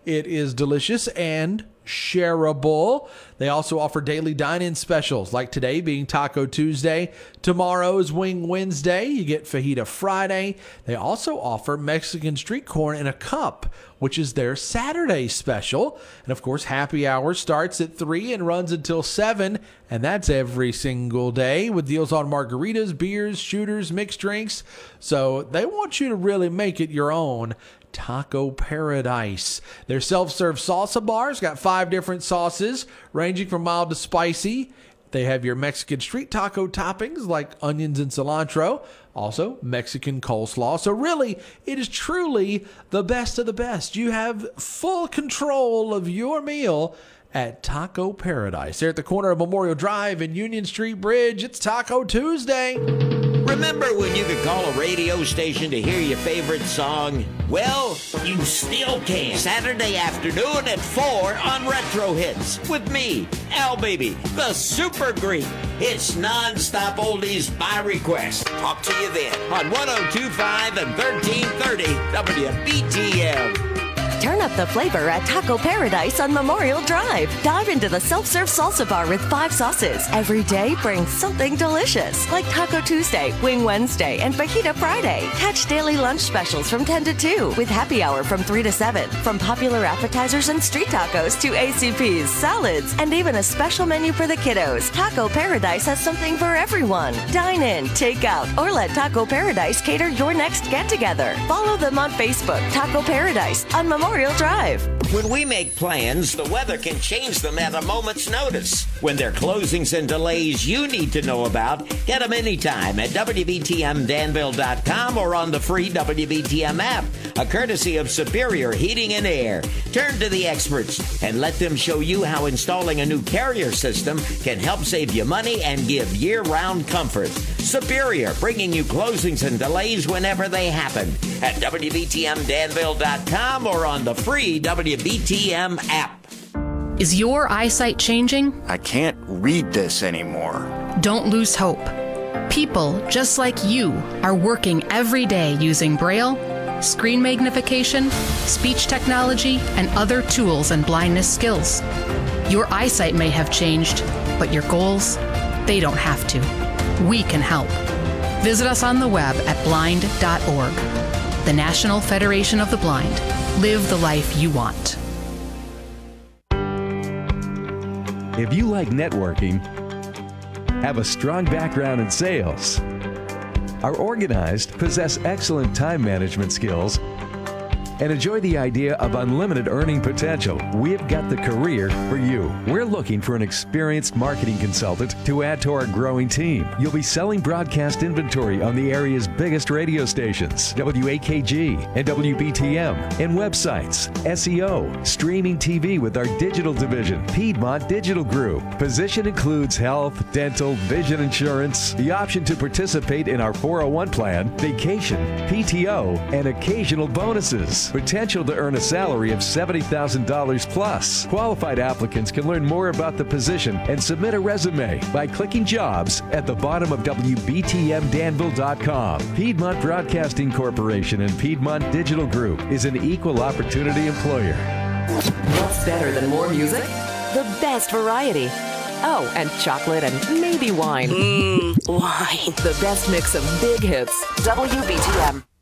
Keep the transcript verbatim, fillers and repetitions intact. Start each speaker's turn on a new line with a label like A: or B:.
A: It is delicious and shareable. They also offer daily dine-in specials, like today being Taco Tuesday. Tomorrow is Wing Wednesday. You get Fajita Friday. They also offer Mexican street corn in a cup, which is their Saturday special. And of course, happy hour starts at three and runs until seven, and that's every single day with deals on margaritas, beers, shooters, mixed drinks. So they want you to really make it your own. Taco Paradise. Their self-serve salsa bars got five different sauces ranging from mild to spicy. They have your Mexican street taco toppings like onions and cilantro, also Mexican coleslaw. So really, it is truly the best of the best. You have full control of your meal at Taco Paradise. They're at the corner of Memorial Drive and Union Street Bridge. It's Taco Tuesday.
B: Remember when you could call a radio station to hear your favorite song? Well, you still can. Saturday afternoon at four on Retro Hits with me, Al Baby, the Super Greek. It's non-stop oldies by request. Talk to you then on one oh two point five and thirteen thirty W B T M.
C: Turn up the flavor at Taco Paradise on Memorial Drive. Dive into the self-serve salsa bar with five sauces. Every day brings something delicious, like Taco Tuesday, Wing Wednesday, and Fajita Friday. Catch daily lunch specials from ten to two, with happy hour from three to seven. From popular appetizers and street tacos to A C Ps, salads, and even a special menu for the kiddos. Taco Paradise has something for everyone. Dine in, take out, or let Taco Paradise cater your next get-together. Follow them on Facebook, Taco Paradise, on Memorial Drive.
B: When we make plans, the weather can change them at a moment's notice. When there are closings and delays you need to know about, get them anytime at W B T M Danville dot com or on the free W B T M app, a courtesy of Superior Heating and Air. Turn to the experts and let them show you how installing a new carrier system can help save you money and give year-round comfort. Superior, bringing you closings and delays whenever they happen at W B T M Danville dot com or on the free W B T M app.
D: Is your eyesight changing?
E: I can't read this anymore.
D: Don't lose hope. People just like you are working every day using Braille, screen magnification, speech technology, and other tools and blindness skills. Your eyesight may have changed, but your goals, they don't have to. We can help. Visit us on the web at blind dot org. The National Federation of the Blind. Live the life you want.
F: If you like networking, have a strong background in sales, are organized, possess excellent time management skills, and enjoy the idea of unlimited earning potential, we've got the career for you. We're looking for an experienced marketing consultant to add to our growing team. You'll be selling broadcast inventory on the area's biggest radio stations, W A K G and W B T M, and websites, S E O, streaming T V with our digital division, Piedmont Digital Group. Position includes health, dental, vision insurance, the option to participate in our four oh one plan, vacation, P T O, and occasional bonuses. Potential to earn a salary of seventy thousand dollars plus. Qualified applicants can learn more about the position and submit a resume by clicking Jobs at the bottom of W B T M Danville dot com. Piedmont Broadcasting Corporation and Piedmont Digital Group is an equal opportunity employer.
G: What's better than more music? The best variety. Oh, and chocolate and maybe wine.
H: Mmm, wine.
G: The best mix of big hits. W B T M.